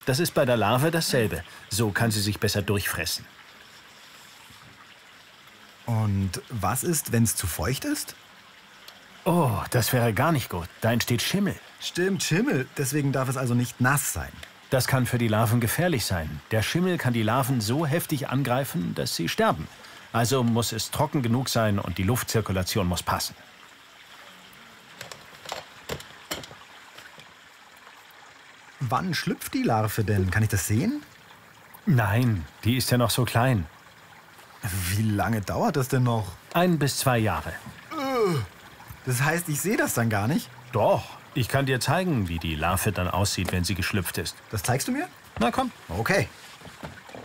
Das ist bei der Larve dasselbe. So kann sie sich besser durchfressen. Und was ist, wenn es zu feucht ist? Oh, das wäre gar nicht gut. Da entsteht Schimmel. Stimmt, Schimmel. Deswegen darf es also nicht nass sein. Das kann für die Larven gefährlich sein. Der Schimmel kann die Larven so heftig angreifen, dass sie sterben. Also muss es trocken genug sein und die Luftzirkulation muss passen. Wann schlüpft die Larve denn? Kann ich das sehen? Nein, die ist ja noch so klein. Wie lange dauert das denn noch? 1 bis 2 Jahre. Das heißt, ich sehe das dann gar nicht? Doch, ich kann dir zeigen, wie die Larve dann aussieht, wenn sie geschlüpft ist. Das zeigst du mir? Na komm. Okay.